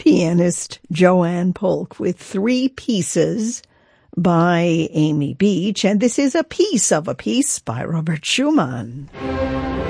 pianist Joanne Polk with three pieces by Amy Beach, and this is a piece of a piece by Robert Schumann.